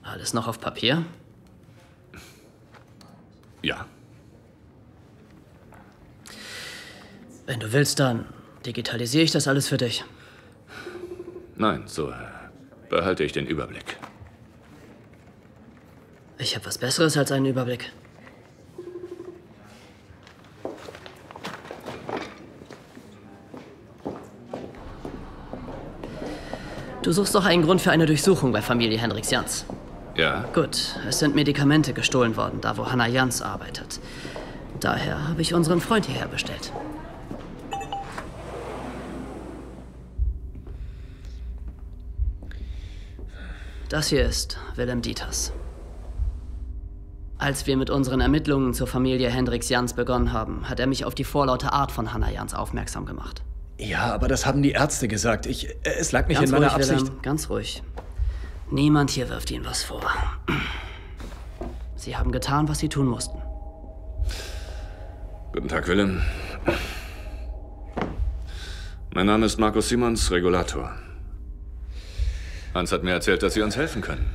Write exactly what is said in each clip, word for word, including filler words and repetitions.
Alles noch auf Papier? Ja. Wenn du willst, dann digitalisiere ich das alles für dich. Nein, so äh, behalte ich den Überblick. Ich habe was Besseres als einen Überblick. Du suchst doch einen Grund für eine Durchsuchung bei Familie Hendricks Jans. Ja? Gut, es sind Medikamente gestohlen worden, da wo Hannah Jans arbeitet. Daher habe ich unseren Freund hierher bestellt. Das hier ist Willem Dieters. Als wir mit unseren Ermittlungen zur Familie Hendricks Jans begonnen haben, hat er mich auf die vorlaute Art von Hannah Jans aufmerksam gemacht. Ja, aber das haben die Ärzte gesagt. Ich, äh, es lag nicht Ganz in meiner ruhig, Absicht. Willem, ganz ruhig. Niemand hier wirft Ihnen was vor. Sie haben getan, was Sie tun mussten. Guten Tag, Willem. Mein Name ist Markus Simons, Regulator. Hans hat mir erzählt, dass Sie uns helfen können.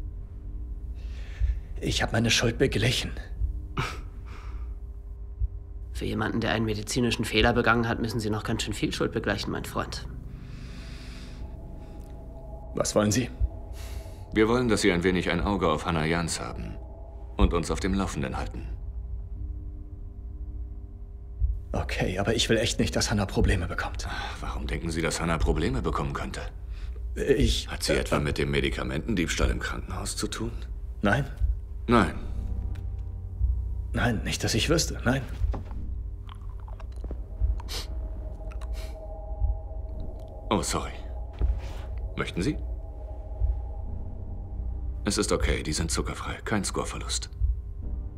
Ich habe meine Schuld beglichen. Für jemanden, der einen medizinischen Fehler begangen hat, müssen Sie noch ganz schön viel Schuld begleichen, mein Freund. Was wollen Sie? Wir wollen, dass Sie ein wenig ein Auge auf Hannah Jans haben und uns auf dem Laufenden halten. Okay, aber ich will echt nicht, dass Hannah Probleme bekommt. Warum denken Sie, dass Hannah Probleme bekommen könnte? Ich... Hat sie äh, etwa mit dem Medikamentendiebstahl im Krankenhaus zu tun? Nein. Nein. Nein, nicht, dass ich wüsste. Nein. Oh, sorry. Möchten Sie? Es ist okay, die sind zuckerfrei. Kein Scoreverlust.